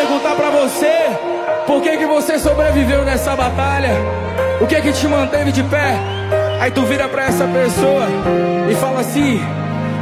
perguntar pra você, por que que você sobreviveu nessa batalha? O que que te manteve de pé? Aí tu vira pra essa pessoa e fala assim: